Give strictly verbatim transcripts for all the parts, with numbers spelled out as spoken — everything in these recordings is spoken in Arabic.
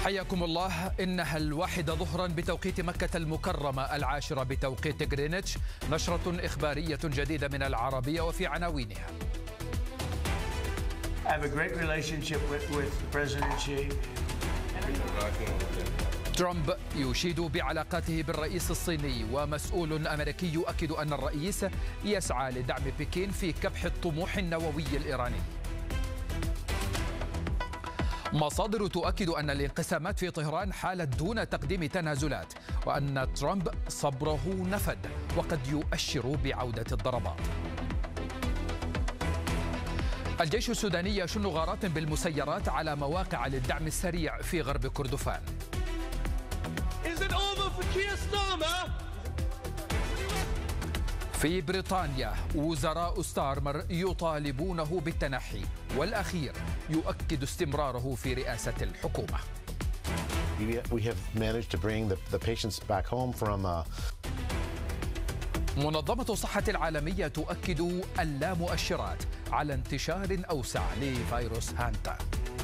حياكم الله. إنها الواحدة ظهرا بتوقيت مكة المكرمة، العاشرة بتوقيت غرينتش. نشرة إخبارية جديدة من العربية وفي عناوينها: I have a great relationship with, with President Xi. ترامب يشيد بعلاقاته بالرئيس الصيني، ومسؤول أمريكي يؤكد أن الرئيس يسعى لدعم بكين في كبح الطموح النووي الإيراني. مصادر تؤكد أن الانقسامات في طهران حالت دون تقديم تنازلات، وأن ترامب صبره نفد وقد يؤشر بعودة الضربات. الجيش السوداني يشن غارات بالمسيرات على مواقع للدعم السريع في غرب كردفان. في بريطانيا وزراء ستارمر يطالبونه بالتنحي، والأخير يؤكد استمراره في رئاسة الحكومة. We have managed to bring the, the patients back home from uh... منظمة الصحة العالمية تؤكد اللامؤشرات على انتشار أوسع لفيروس هانتا.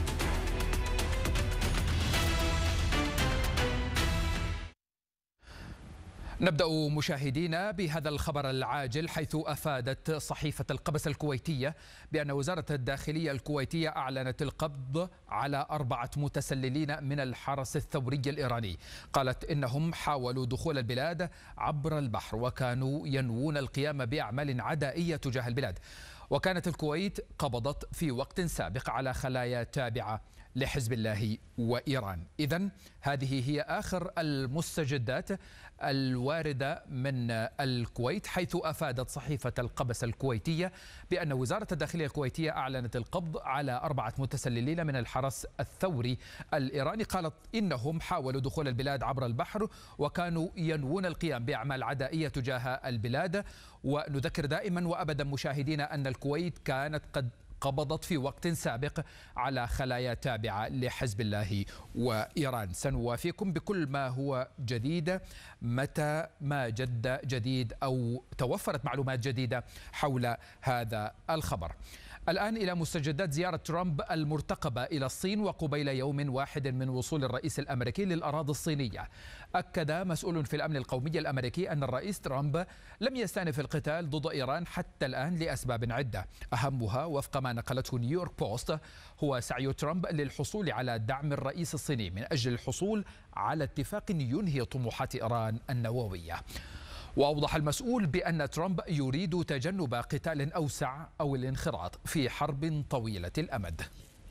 نبدأ مشاهدينا بهذا الخبر العاجل، حيث أفادت صحيفة القبس الكويتية بأن وزارة الداخلية الكويتية أعلنت القبض على أربعة متسللين من الحرس الثوري الإيراني. قالت إنهم حاولوا دخول البلاد عبر البحر وكانوا ينوون القيام بأعمال عدائية تجاه البلاد. وكانت الكويت قبضت في وقت سابق على خلايا تابعة لحزب الله وإيران. إذن هذه هي آخر المستجدات الواردة من الكويت، حيث أفادت صحيفة القبس الكويتية بأن وزارة الداخلية الكويتية أعلنت القبض على أربعة متسللين من الحرس الثوري الإيراني. قالت إنهم حاولوا دخول البلاد عبر البحر وكانوا ينوون القيام بأعمال عدائية تجاه البلاد. ونذكر دائما وأبدا مشاهدينا أن الكويت كانت قد قبضت في وقت سابق على خلايا تابعة لحزب الله وإيران. سنوافيكم بكل ما هو جديد متى ما جد جديد أو توفرت معلومات جديدة حول هذا الخبر. الآن إلى مستجدات زيارة ترامب المرتقبة إلى الصين، وقبيل يوم واحد من وصول الرئيس الأمريكي للأراضي الصينية. أكد مسؤول في الأمن القومي الأمريكي أن الرئيس ترامب لم يستأنف القتال ضد إيران حتى الآن لأسباب عدة، أهمها وفق ما نقلته نيويورك بوست هو سعي ترامب للحصول على دعم الرئيس الصيني من أجل الحصول على اتفاق ينهي طموحات إيران النووية. وأوضح المسؤول بأن ترامب يريد تجنب قتال أوسع أو الانخراط في حرب طويلة الأمد.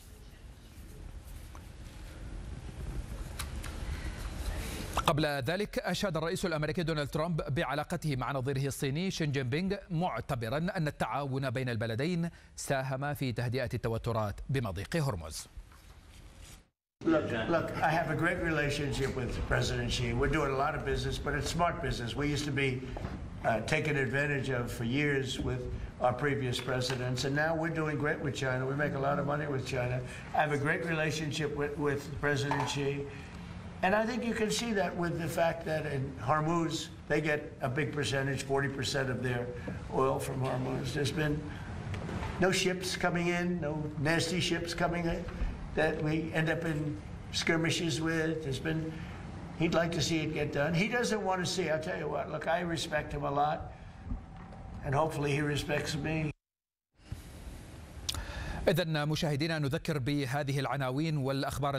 قبل ذلك أشاد الرئيس الأمريكي دونالد ترامب بعلاقته مع نظيره الصيني شين جين بينغ، معتبرا أن التعاون بين البلدين ساهم في تهدئة التوترات بمضيق هرمز. Look, look, I have a great relationship with President Xi. We're doing a lot of business, but it's smart business. We used to be uh, taken advantage of for years with our previous presidents, and now we're doing great with China. We make a lot of money with China. I have a great relationship with, with President Xi, and I think you can see that with the fact that in Hormuz, they get a big percentage, forty percent of their oil from Hormuz. There's been no ships coming in, no nasty ships coming in that we end up in skirmishes with. There's been, he'd like to see it get done. He doesn't want to see, I'll tell you what, look, I respect him a lot, and hopefully he respects me. إذن مشاهدينا نذكر بهذه العناوين والأخبار